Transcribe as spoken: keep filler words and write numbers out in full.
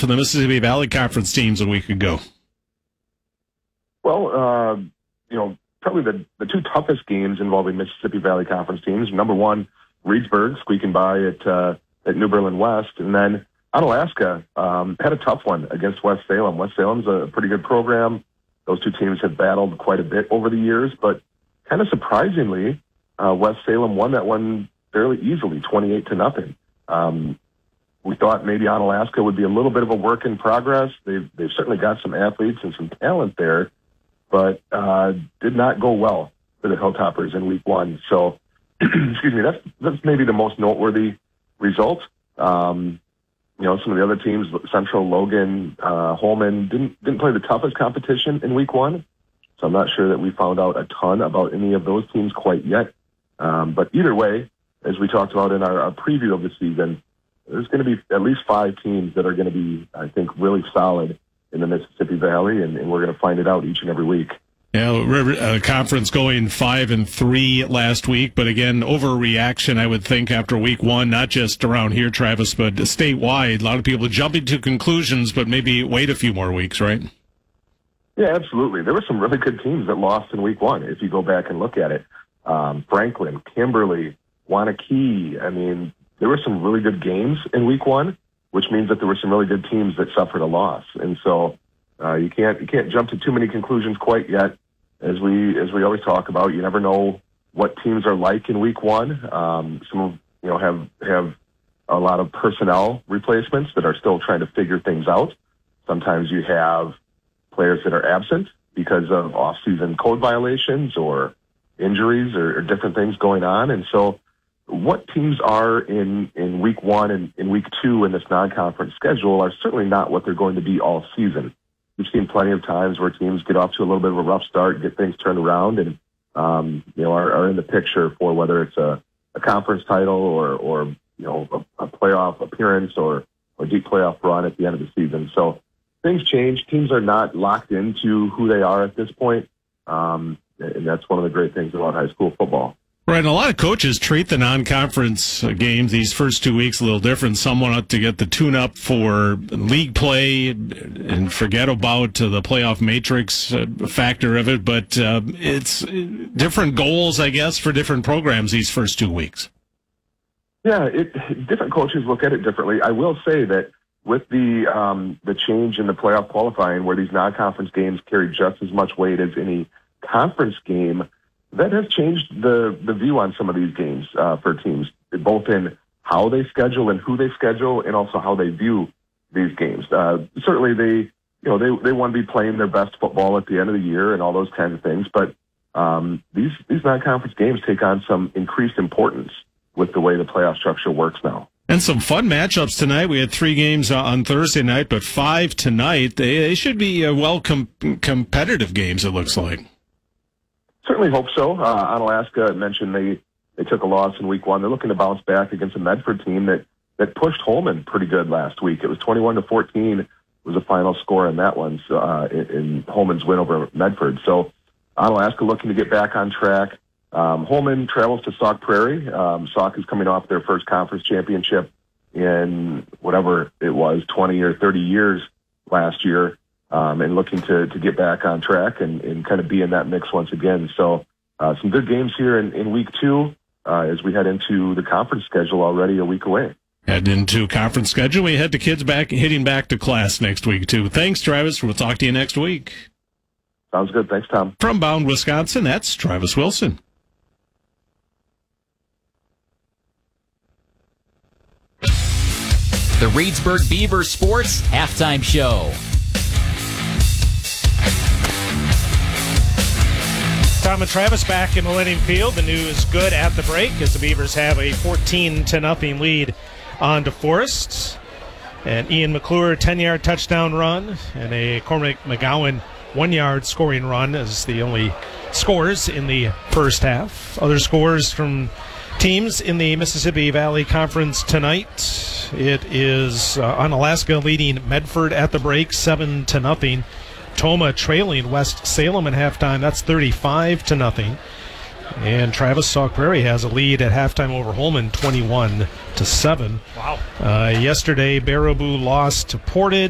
for the Mississippi Valley Conference teams a week ago? Well, uh, you know, probably the, the two toughest games involving Mississippi Valley Conference teams. Number one, Reedsburg squeaking by at uh, at New Berlin West, and then Onalaska um, had a tough one against West Salem. West Salem's a pretty good program. Those two teams have battled quite a bit over the years, but kind of surprisingly, uh, West Salem won that one fairly easily, twenty-eight to nothing. Um, we thought maybe Onalaska would be a little bit of a work in progress. They've they've certainly got some athletes and some talent there, but uh, did not go well for the Hilltoppers in week one. So, excuse me, that's that's maybe the most noteworthy result. Um, you know, some of the other teams, Central, Logan, uh, Holman, didn't didn't play the toughest competition in week one. So I'm not sure that we found out a ton about any of those teams quite yet. Um, but either way, as we talked about in our, our preview of the season, there's going to be at least five teams that are going to be, I think, really solid in the Mississippi Valley, and, and we're going to find it out each and every week. Yeah, River uh, Conference going five and three last week, but again, overreaction, I would think, after week one, not just around here, Travis, but statewide. A lot of people jumping to conclusions, but maybe wait a few more weeks, right? Yeah, absolutely. There were some really good teams that lost in week one, if you go back and look at it. Um, Franklin, Kimberly, Wanakee. I mean, there were some really good games in week one, which means that there were some really good teams that suffered a loss. And so uh, you can't you can't jump to too many conclusions quite yet. As we as we always talk about, you never know what teams are like in week one. Um, some of you know have have a lot of personnel replacements that are still trying to figure things out. Sometimes you have players that are absent because of off-season code violations or injuries or, or different things going on. And so what teams are in, in week one and in week two in this non-conference schedule are certainly not what they're going to be all season. We've seen plenty of times where teams get off to a little bit of a rough start, get things turned around, and um, you know are, are in the picture for whether it's a, a conference title or, or you know a, a playoff appearance or a deep playoff run at the end of the season. So things change. Teams are not locked into who they are at this point, um, and that's one of the great things about high school football. Right, and a lot of coaches treat the non-conference games these first two weeks a little different. Some want to get the tune-up for league play and forget about uh, the playoff matrix uh, factor of it, but uh, it's different goals, I guess, for different programs these first two weeks. Yeah, it, different coaches look at it differently. I will say that with the um, the change in the playoff qualifying where these non-conference games carry just as much weight as any conference game, that has changed the, the view on some of these games uh, for teams, both in how they schedule and who they schedule, and also how they view these games. Uh, certainly, they you know they they want to be playing their best football at the end of the year and all those kinds of things. But um, these these non-conference games take on some increased importance with the way the playoff structure works now. And some fun matchups tonight. We had three games uh, on Thursday night, but five tonight. They, they should be uh, well com- competitive games, it looks like. Certainly hope so. Uh, Onalaska mentioned they, they took a loss in week one. They're looking to bounce back against a Medford team that, that pushed Holman pretty good last week. It was twenty-one to fourteen was the final score in that one, so, uh, in, in Holman's win over Medford. So Onalaska looking to get back on track. Um, Holman travels to Sauk Prairie. Um, Sauk is coming off their first conference championship in whatever it was, twenty or thirty years last year. Um, and looking to, to get back on track and, and kind of be in that mix once again. So uh, some good games here in, in week two uh, as we head into the conference schedule already a week away. Head into conference schedule. We head to kids back hitting back to class next week, too. Thanks, Travis. We'll talk to you next week. Sounds good. Thanks, Tom. From Bound, Wisconsin, that's Travis Wilson. The Reedsburg Beavers Sports Halftime Show. Tom and Travis back in Millennium Field. The news good at the break as the Beavers have a fourteen to nothing lead on DeForest. And Ian McClure, ten-yard touchdown run, and a Cormac McGowan one-yard scoring run as the only scores in the first half. Other scores from teams in the Mississippi Valley Conference tonight. It is uh, Onalaska leading Medford at the break, seven to nothing. Toma trailing West Salem at halftime. That's thirty-five to nothing. And Travis Sauk Prairie has a lead at halftime over Holman, twenty-one to seven. Wow. Uh, yesterday, Baraboo lost to Portage.